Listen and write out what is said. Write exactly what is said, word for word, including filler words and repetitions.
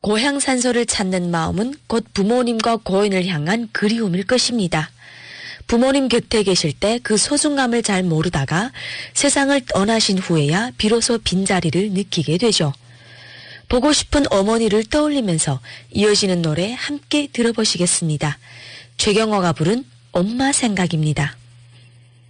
고향 산소를 찾는 마음은 곧 부모님과 고인을 향한 그리움일 것입니다. 부모님 곁에 계실 때 그 소중함을 잘 모르다가 세상을 떠나신 후에야 비로소 빈자리를 느끼게 되죠. 보고 싶은 어머니를 떠올리면서 이어지는 노래 함께 들어보시겠습니다. 최경호가 부른 엄마 생각입니다.